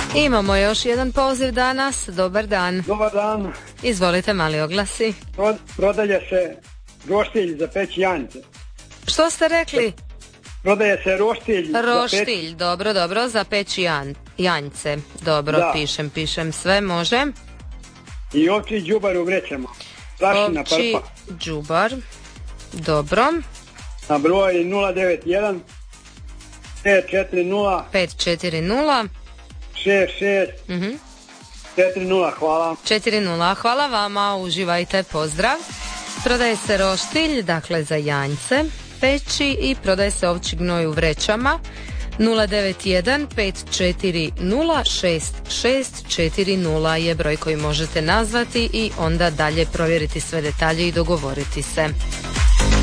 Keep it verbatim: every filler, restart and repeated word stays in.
Imamo još jedan poziv danas. Dobar dan. Dobar dan. Izvolite, mali oglasi. Pro, prodaje se roštilj za peći janjce. Što ste rekli? Prodaje se roštilj. Roštilj, za dobro, dobro, za peći jan, janjce. Dobro, da. pišem, pišem sve, može. I ovči đubar u vrećama. Prašina Ovči prpa. đubar, dobro. Na broj nula devet jedan pet četiri nula pet četiri nula šest šest četiri nula. Hvala. četiri nula. Hvala vama, uživajte, pozdrav. Prodaje se roštilj, dakle za janjce, peći i prodaje se ovčji gnoj u vrećama. Nula devet jedan pet četiri nula šest šest četiri nula je broj koji možete nazvati i onda dalje provjeriti sve detalje i dogovoriti se.